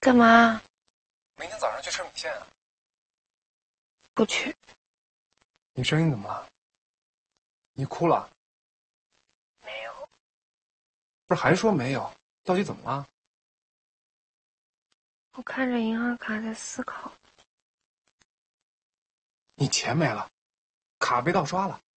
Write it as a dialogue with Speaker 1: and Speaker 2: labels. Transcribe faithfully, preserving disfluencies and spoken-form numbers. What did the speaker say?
Speaker 1: 干嘛？
Speaker 2: 明天早上去吃米线啊？
Speaker 1: 不去。
Speaker 2: 你声音怎么了？你哭了？
Speaker 1: 没有。
Speaker 2: 不是还说没有？到底怎么了？
Speaker 1: 我看着银行卡在思考。
Speaker 2: 你钱没了，卡被盗刷了。